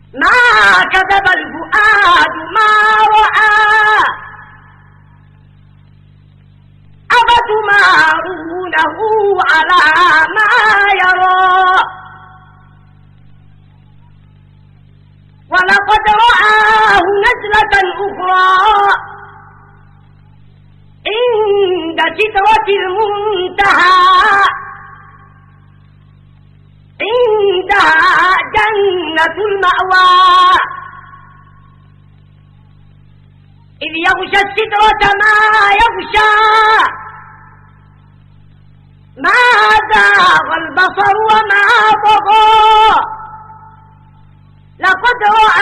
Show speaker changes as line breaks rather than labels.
ما كذب الفؤاد ما رأى أفتمارونه على ما يرى ولقد رآه نزلة أخرى عند سدرة المنتهى عندها جنة المأوى إذ يغشى السدرة ما يغشى ما زاغ البصر وما طغى لقد رأى